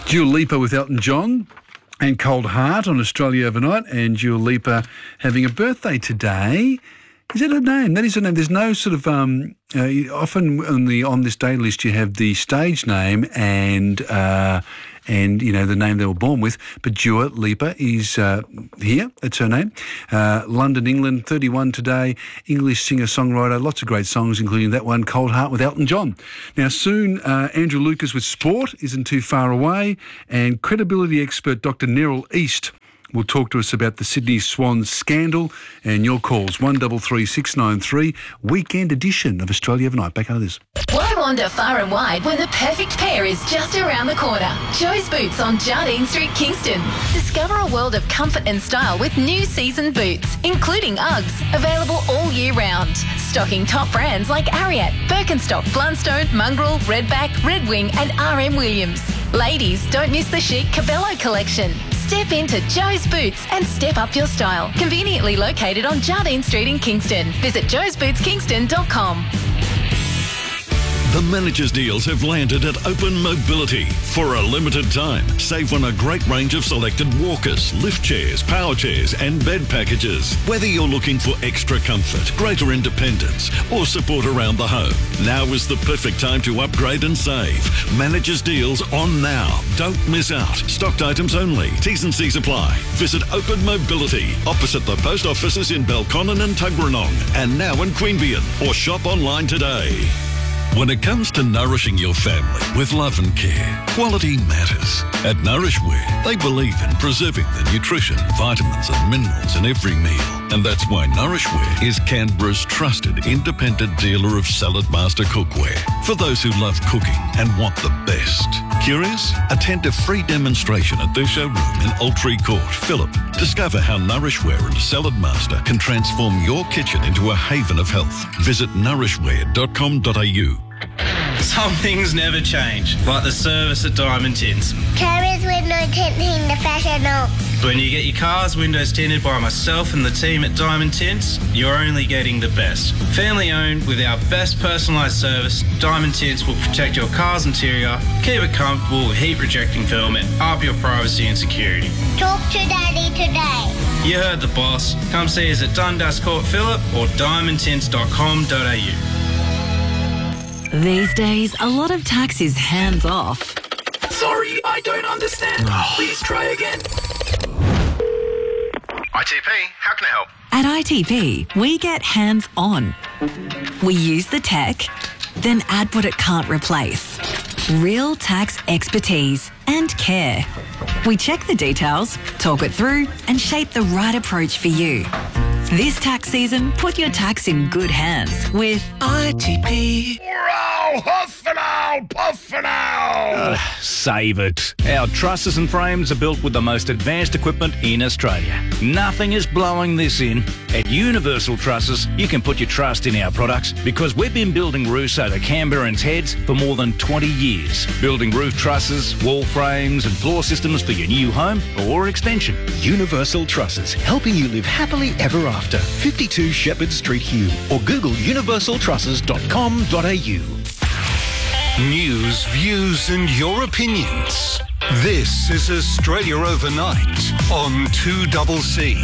Dua Lipa with Elton John and Cold Heart on Australia Overnight, and Dua Lipa having a birthday today. Is that her name? That is her name. There's no sort of often on this day list you have the stage name and you know the name they were born with. But Dua Lipa is here. That's her name. London, England, 31 today. English singer-songwriter. Lots of great songs, including that one, Cold Heart with Elton John. Now soon, Andrew Lucas with sport isn't too far away, and credibility expert Dr. Neril East will talk to us about the Sydney Swans scandal and your calls. 133693, weekend edition of Australia Overnight. Back out of this. Why wander far and wide when the perfect pair is just around the corner? Joe's Boots on Jardine Street, Kingston. Discover a world of comfort and style with new season boots, including Uggs, available all year round. Stocking top brands like Ariat, Birkenstock, Blundstone, Mongrel, Redback, Red Wing and RM Williams. Ladies, don't miss the chic Cabello collection. Step into Joe's Boots and step up your style. Conveniently located on Jardine Street in Kingston. Visit joesbootskingston.com. The managers' deals have landed at Open Mobility. For a limited time, save on a great range of selected walkers, lift chairs, power chairs and bed packages. Whether you're looking for extra comfort, greater independence or support around the home, now is the perfect time to upgrade and save. Managers' deals on now. Don't miss out. Stocked items only. T's and C's apply. Visit Open Mobility opposite the post offices in Belconnen and Tuggeranong and now in Queanbeyan, or shop online today. When it comes to nourishing your family with love and care, quality matters. At Nourishware, they believe in preserving the nutrition, vitamins and minerals in every meal. And that's why Nourishware is Canberra's trusted independent dealer of Salad Master cookware for those who love cooking and want the best. Curious? Attend a free demonstration at their showroom in Altree Court, Phillip. Discover how Nourishware and Salad Master can transform your kitchen into a haven of health. Visit nourishware.com.au. Some things never change, like the service at Diamond Tints. Carriers window tinting professional. When you get your car's windows tinted by myself and the team at Diamond Tints, you're only getting the best. Family owned with our best personalised service, Diamond Tints will protect your car's interior, keep it comfortable with heat rejecting film and up your privacy and security. Talk to Daddy today. You heard the boss. Come see us at Dundas Court, Phillip or diamondtints.com.au. These days, a lot of tax is hands off. Sorry, I don't understand. Please try again. ITP, how can I help? At ITP, we get hands on. We use the tech, then add what it can't replace. Real tax expertise and care. We check the details, talk it through, and shape the right approach for you. This tax season, put your tax in good hands with ITP. Save it. Our trusses and frames are built with the most advanced equipment in Australia. Nothing is blowing this in. At Universal Trusses, you can put your trust in our products because we've been building roofs over Canberrans' heads for more than 20 years. Building roof trusses, wall frames and floor systems for your new home or extension. Universal Trusses, helping you live happily ever after. 52 Shepherd Street, Hume, or Google universaltrusses.com.au. News, views and your opinions. This is Australia Overnight on 2CC.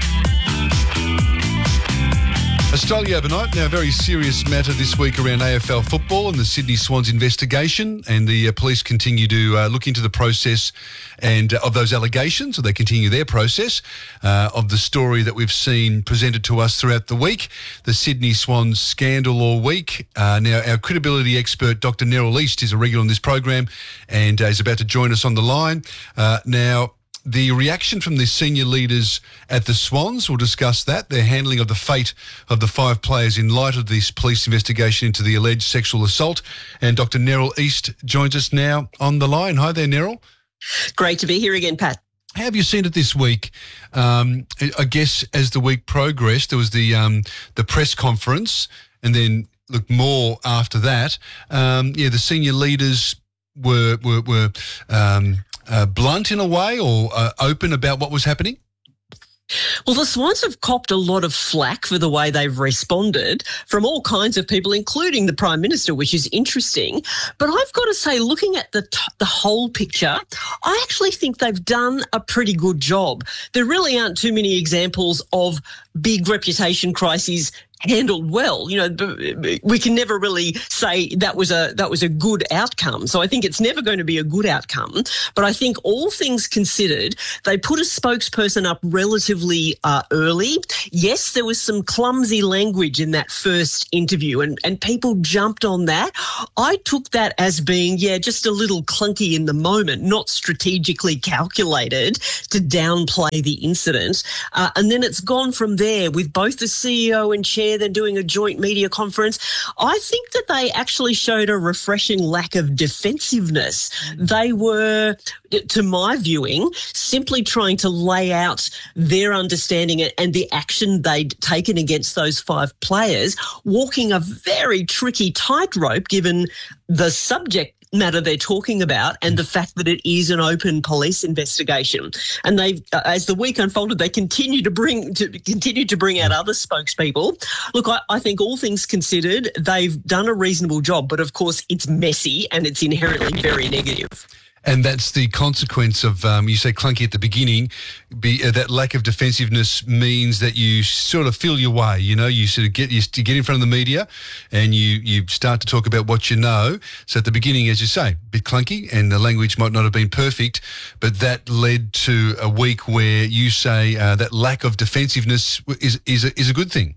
Australia Overnight. Now, a very serious matter this week around AFL football and the Sydney Swans investigation, and the police continue to look into the process and of those allegations, or they continue their process of the story that we've seen presented to us throughout the week, the Sydney Swans scandal all week. Now, our credibility expert, Dr. Neril East, is a regular on this program and is about to join us on the line. Now, the reaction from the senior leaders at the Swans, we'll discuss that, their handling of the fate of the 5 players in light of this police investigation into the alleged sexual assault. And Dr. Neril East joins us now on the line. Hi there, Neril. Great to be here again, Pat. How have you seen it this week? I guess as the week progressed, there was the press conference, and then look more after that. The senior leaders were blunt in a way, or open about what was happening? Well, the Swans have copped a lot of flack for the way they've responded from all kinds of people, including the Prime Minister, which is interesting. But I've got to say, looking at the whole picture, I actually think they've done a pretty good job. There really aren't too many examples of big reputation crises handled well. You know, we can never really say that was a good outcome. So I think it's never going to be a good outcome. But I think all things considered, they put a spokesperson up relatively early. Yes, there was some clumsy language in that first interview and people jumped on that. I took that as being, just a little clunky in the moment, not strategically calculated to downplay the incident. And then it's gone from there with both the CEO and chair. They're doing a joint media conference. I think that they actually showed a refreshing lack of defensiveness. They were, to my viewing, simply trying to lay out their understanding and the action they'd taken against those 5 players, walking a very tricky tightrope given the subject matter they're talking about and the fact that it is an open police investigation. And they, as the week unfolded, they continue to bring out other spokespeople. Look, I think all things considered, they've done a reasonable job, but of course it's messy and it's inherently very negative. And that's the consequence of, you say clunky at the beginning, that lack of defensiveness means that you sort of feel your way, you know, you sort of get in front of the media and you start to talk about what you know. So at the beginning, as you say, a bit clunky and the language might not have been perfect, but that led to a week where you say that lack of defensiveness is a good thing.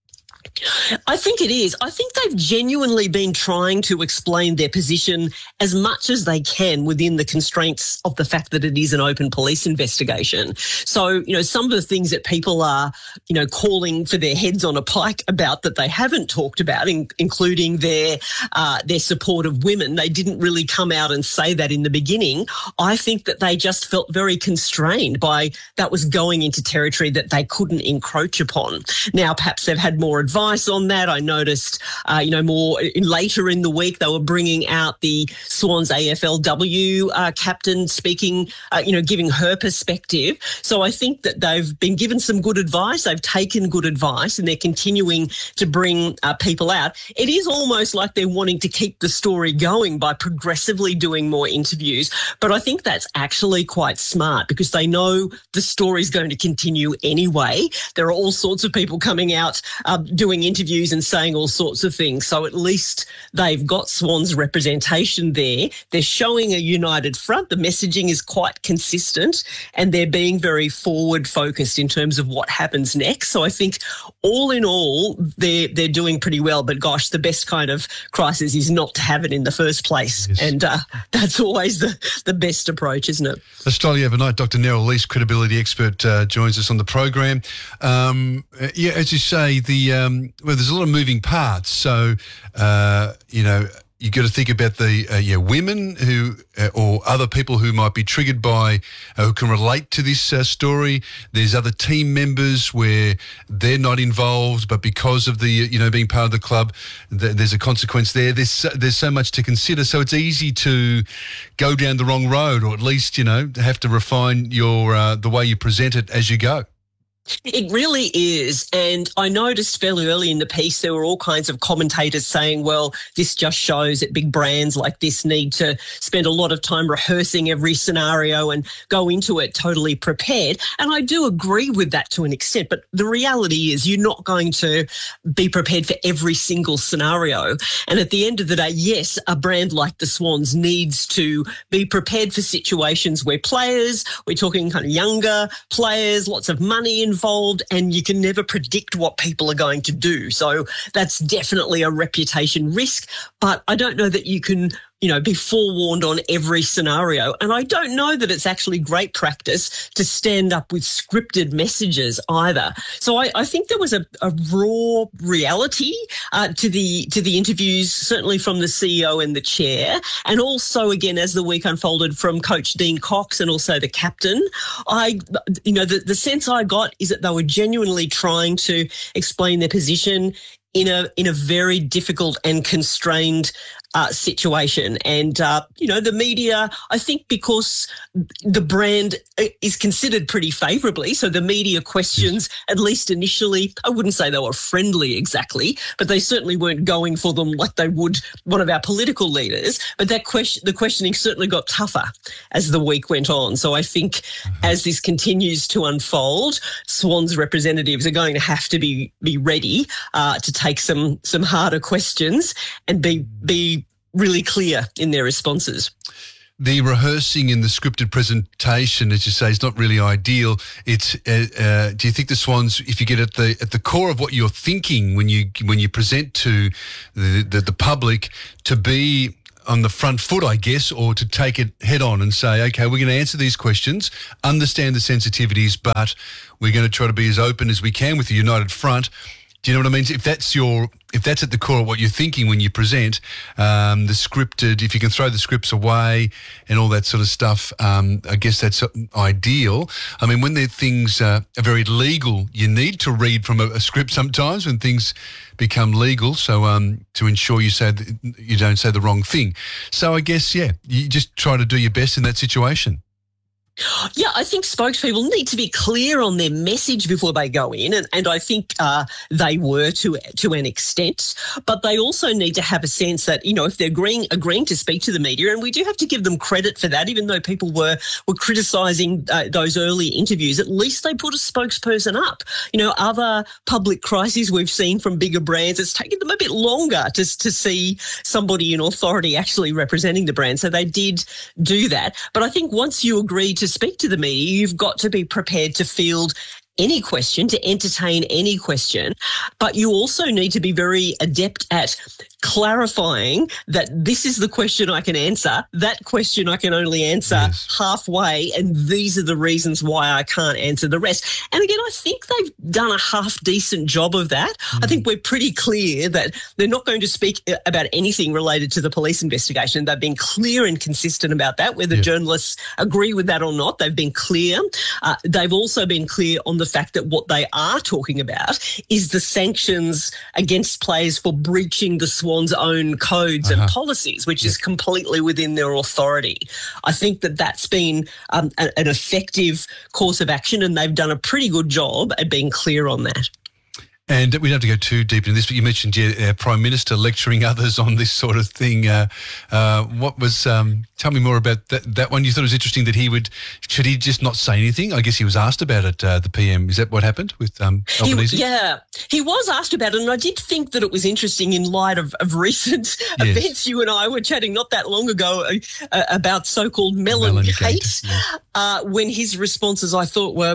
I think it is. I think they've genuinely been trying to explain their position as much as they can within the constraints of the fact that it is an open police investigation. So, you know, some of the things that people are, you know, calling for their heads on a pike about that they haven't talked about, including their support of women, they didn't really come out and say that in the beginning. I think that they just felt very constrained by that was going into territory that they couldn't encroach upon. Now, perhaps they've had more advice on that. I noticed, more later in the week, they were bringing out the Swans AFLW captain speaking, giving her perspective. So I think that they've been given some good advice. They've taken good advice and they're continuing to bring people out. It is almost like they're wanting to keep the story going by progressively doing more interviews. But I think that's actually quite smart because they know the story's going to continue anyway. There are all sorts of people coming out doing interviews and saying all sorts of things. So at least they've got Swans representation there. They're showing a united front. The messaging is quite consistent and they're being very forward focused in terms of what happens next. So I think all in all, they're doing pretty well. But gosh, the best kind of crisis is not to have it in the first place. Yes. And that's always the best approach, isn't it? Australia Overnight, Dr. Nerol Lees, credibility expert, joins us on the program. As you say, there's a lot of moving parts. So, you got to think about the women who or other people who might be triggered by who can relate to this story. There's other team members where they're not involved, but because of the being part of the club, there's a consequence there. There's so much to consider. So it's easy to go down the wrong road, or at least have to refine your the way you present it as you go. It really is. And I noticed fairly early in the piece there were all kinds of commentators saying, well, this just shows that big brands like this need to spend a lot of time rehearsing every scenario and go into it totally prepared. And I do agree with that to an extent. But the reality is you're not going to be prepared for every single scenario. And at the end of the day, yes, a brand like the Swans needs to be prepared for situations where players, we're talking kind of younger players, lots of money involved, and you can never predict what people are going to do. So that's definitely a reputation risk, but I don't know that you can be forewarned on every scenario. And I don't know that it's actually great practice to stand up with scripted messages either. So I think there was a raw reality to the interviews, certainly from the CEO and the chair, and also, again, as the week unfolded, from Coach Dean Cox and also the captain. The sense I got is that they were genuinely trying to explain their position in a very difficult and constrained situation. And, the media, I think because the brand is considered pretty favourably, so the media questions, at least initially, I wouldn't say they were friendly exactly, but they certainly weren't going for them like they would one of our political leaders. But the questioning certainly got tougher as the week went on. So I think as this continues to unfold, Swan's representatives are going to have to be ready to take some harder questions and be really clear in their responses. The rehearsing in the scripted presentation, as you say, is not really ideal. It's do you think the Swans, if you get at the core of what you're thinking when you present to the public, to be on the front foot, I guess, or to take it head on and say, okay, we're going to answer these questions, understand the sensitivities, but we're going to try to be as open as we can with the united front. Do you know what I mean? If that's at the core of what you're thinking when you present, the scripted, if you can throw the scripts away and all that sort of stuff, I guess that's ideal. I mean, when things are very legal, you need to read from a script sometimes when things become legal, so to ensure you don't say the wrong thing. So I guess, you just try to do your best in that situation. Yeah, I think spokespeople need to be clear on their message before they go in, and I think they were to an extent, but they also need to have a sense that, if they're agreeing to speak to the media, and we do have to give them credit for that, even though people were criticising those early interviews, at least they put a spokesperson up. Other public crises we've seen from bigger brands, it's taken them a bit longer to see somebody in authority actually representing the brand, so they did do that. But I think once you agree to speak to the media, you've got to be prepared to field any question, to entertain any question, but you also need to be very adept at clarifying that this is the question I can answer, that question I can only answer halfway, and these are the reasons why I can't answer the rest. And again, I think they've done a half-decent job of that. I think we're pretty clear that they're not going to speak about anything related to the police investigation. They've been clear and consistent about that, whether journalists agree with that or not. They've been clear. They've also been clear on the fact that what they are talking about is the sanctions against players for breaching the Swans' own codes and policies, which is completely within their authority. I think that that's been an effective course of action, and they've done a pretty good job at being clear on that. And we don't have to go too deep into this, but you mentioned Prime Minister lecturing others on this sort of thing. What was? Tell me more about that one. You thought it was interesting that should he just not say anything? I guess he was asked about it, the PM. Is that what happened with Albanese? He was asked about it, and I did think that it was interesting in light of recent events. You and I were chatting not that long ago about so-called Melon Gate, when his responses I thought were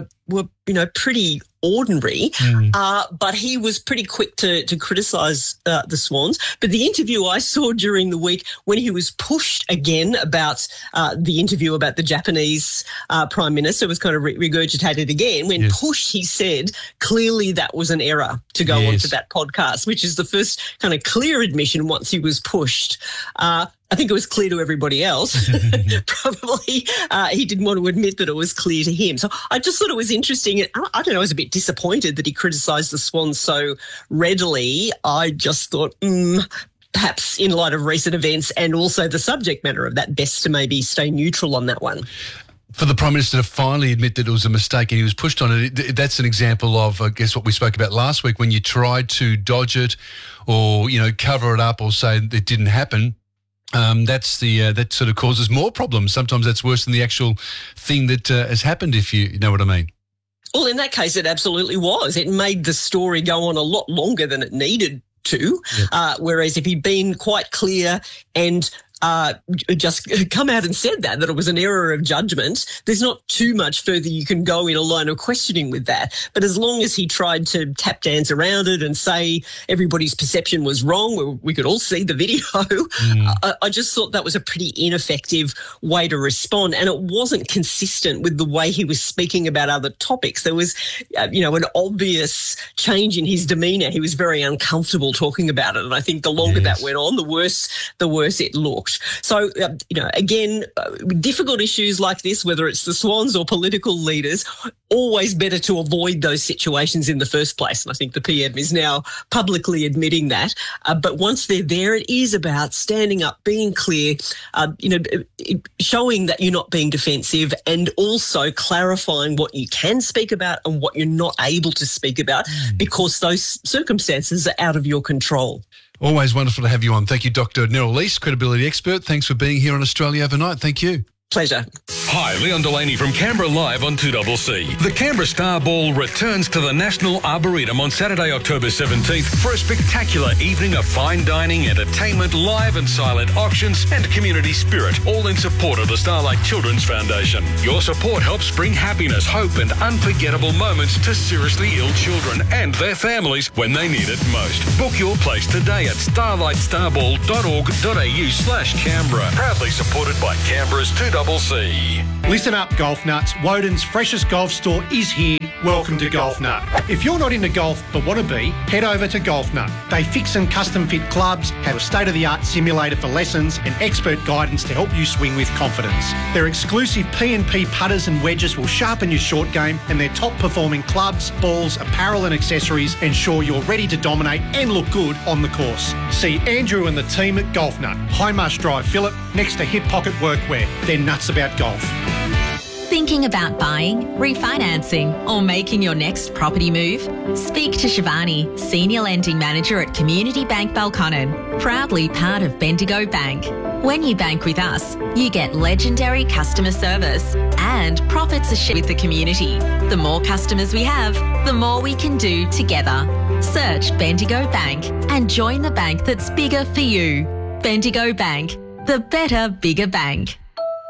pretty ordinary, but he was pretty quick to criticise the Swans. But the interview I saw during the week, when he was pushed again about the interview about the Japanese Prime Minister, was kind of regurgitated again. When pushed, he said clearly that was an error to go onto that podcast, which is the first kind of clear admission once he was pushed. I think it was clear to everybody else. Probably he didn't want to admit that it was clear to him. So I just thought it was interesting. I don't know, I was a bit disappointed that he criticised the Swans so readily. I just thought, perhaps in light of recent events and also the subject matter of that, best to maybe stay neutral on that one. For the Prime Minister to finally admit that it was a mistake and he was pushed on it, that's an example of, I guess, what we spoke about last week, when you tried to dodge it or, cover it up or say it didn't happen. That sort of causes more problems. Sometimes that's worse than the actual thing that has happened, if you know what I mean. Well, in that case, it absolutely was. It made the story go on a lot longer than it needed to, whereas if he'd been quite clear and just come out and said that it was an error of judgment, there's not too much further you can go in a line of questioning with that. But as long as he tried to tap dance around it and say everybody's perception was wrong, we could all see the video, I just thought that was a pretty ineffective way to respond. And it wasn't consistent with the way he was speaking about other topics. There was, an obvious change in his demeanour. He was very uncomfortable talking about it. And I think the longer that went on, the worse it looked. shocked. So, again, difficult issues like this, whether it's the Swans or political leaders, always better to avoid those situations in the first place. And I think the PM is now publicly admitting that. But once they're there, it is about standing up, being clear, showing that you're not being defensive, and also clarifying what you can speak about and what you're not able to speak about, because those circumstances are out of your control. Always wonderful to have you on. Thank you, Dr. Neril Leese, credibility expert. Thanks for being here on Australia Overnight. Thank you. Pleasure. Hi, Leon Delaney from Canberra Live on 2CC. The Canberra Star Ball returns to the National Arboretum on Saturday, October 17th for a spectacular evening of fine dining, entertainment, live and silent auctions and community spirit, all in support of the Starlight Children's Foundation. Your support helps bring happiness, hope and unforgettable moments to seriously ill children and their families when they need it most. Book your place today at starlightstarball.org.au/Canberra. Proudly supported by Canberra's 2CC. Listen up, Golf Nuts. Woden's freshest golf store is here. Welcome to Golf Nut. If you're not into golf but want to be, head over to Golf Nut. They fix and custom fit clubs, have a state-of-the-art simulator for lessons and expert guidance to help you swing with confidence. Their exclusive P&P putters and wedges will sharpen your short game, and their top-performing clubs, balls, apparel and accessories ensure you're ready to dominate and look good on the course. See Andrew and the team at Golf Nut, High Marsh Drive, Phillip, next to Hip Pocket Workwear. They're nuts about golf. Thinking about buying, refinancing, or making your next property move? Speak to Shivani, Senior Lending Manager at Community Bank Balconnen, proudly part of Bendigo Bank. When you bank with us, you get legendary customer service and profits are shared with the community. The more customers we have, the more we can do together. Search Bendigo Bank and join the bank that's bigger for you. Bendigo Bank, the better, bigger bank.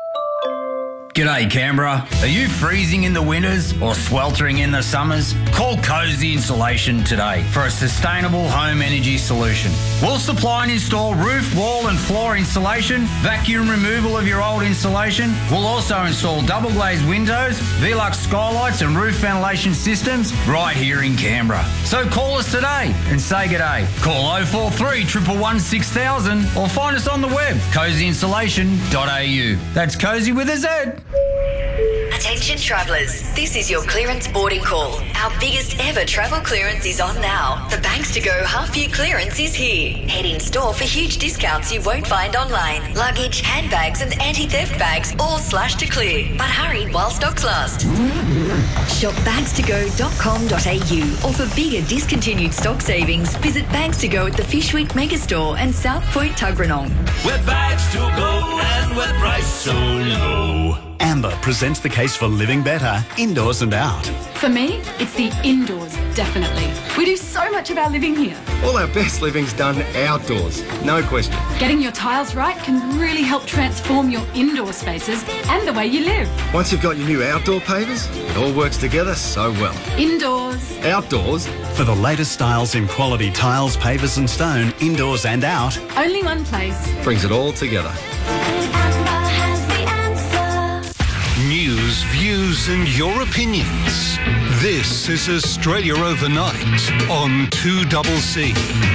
G'day Canberra. Are you freezing in the winters or sweltering in the summers? Call Cozy Insulation today for a sustainable home energy solution. We'll supply and install roof, wall and floor insulation, vacuum removal of your old insulation. We'll also install double glazed windows, Velux skylights and roof ventilation systems right here in Canberra. So call us today and say g'day. Call 043 111 6000 or find us on the web, cozyinsulation.au. That's Cozy with a Z. Attention travellers, this is your clearance boarding call. Our biggest ever travel clearance is on now. The Banks to Go half-year clearance is here. Head in store for huge discounts you won't find online. Luggage, handbags and anti-theft bags all slashed to clear. But hurry while stocks last. Shop bagstogo.com.au or for bigger discontinued stock savings, visit Bags to Go at the Fishwick Megastore and South Point Tuggeranong. With bags to go and with price so low. Amber presents the case for living better, indoors and out. For me, it's the indoors, definitely. We do so much of our living here. All our best living's done outdoors, no question. Getting your tiles right can really help transform your indoor spaces and the way you live. Once you've got your new outdoor pavers, it all works together so well. Indoors. Outdoors. For the latest styles in quality tiles, pavers and stone, indoors and out. Only one place. Brings it all together. News, views and your opinions. This is Australia Overnight on 2CC.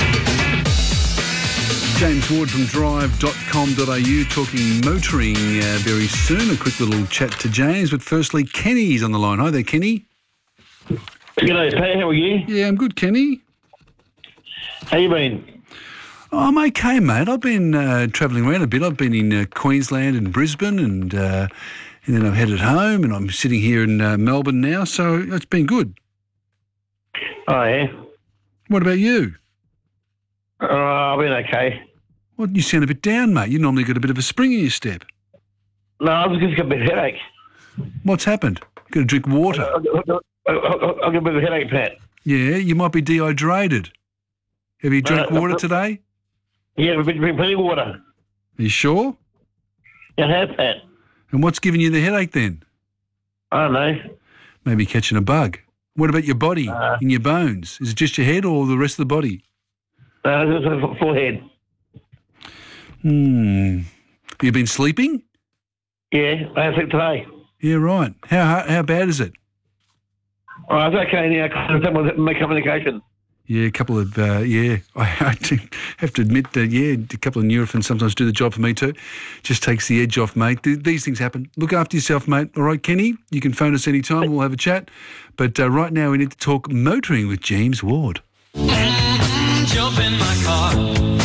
James Ward from drive.com.au talking motoring very soon. A quick little chat to James, but firstly, Kenny's on the line. Hi there, Kenny. G'day, Pat. How are you? Yeah, I'm good, Kenny. How you been? I'm okay, mate. I've been travelling around a bit. I've been in Queensland and Brisbane and then I've headed home and I'm sitting here in Melbourne now, so it's been good. Oh, yeah? What about you? I've been okay. Well, you sound a bit down, mate. You normally got a bit of a spring in your step. No, I've just got a bit of a headache. What's happened? Got to drink water. I've got a bit of a headache, Pat. Yeah, you might be dehydrated. Have you drank water today? Yeah, we've been drinking plenty of water. Are you sure? Yeah, I have, Pat. And what's giving you the headache then? I don't know. Maybe catching a bug. What about your body and your bones? Is it just your head or the rest of the body? Just a full head. Have you been sleeping? Yeah, I had sleep today. Yeah, right. How bad is it? Oh, it's okay now. I can't make medication. Yeah, a couple of, I have to admit that, a couple of Nurofen sometimes do the job for me too. Just takes the edge off, mate. These things happen. Look after yourself, mate. All right, Kenny, you can phone us anytime. We'll have a chat. But right now we need to talk motoring with James Ward. Jump in my car.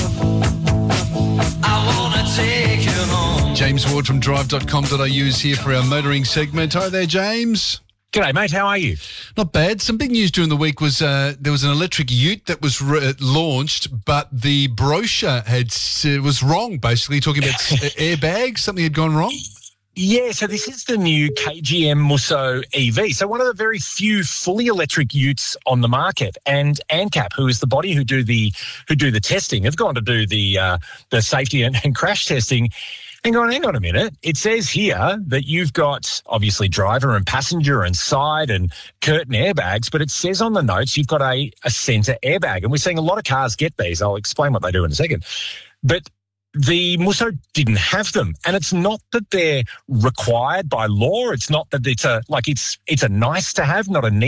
I want to take you home. James Ward from drive.com.au is here for our motoring segment. Hi there, James. G'day, mate. How are you? Not bad. Some big news during the week was there was an electric ute that was launched, but the brochure was wrong, basically, talking about airbags. Something had gone wrong. Yeah, so this is the new KGM Musso EV. So one of the very few fully electric utes on the market. And ANCAP, who is the body who do the testing, have gone to do the safety and crash testing. Hang on a minute. It says here that you've got obviously driver and passenger and side and curtain airbags, but it says on the notes you've got a centre airbag. And we're seeing a lot of cars get these. I'll explain what they do in a second. But the Musso didn't have them. And it's not that they're required by law. It's not that it's a nice to have, not a need.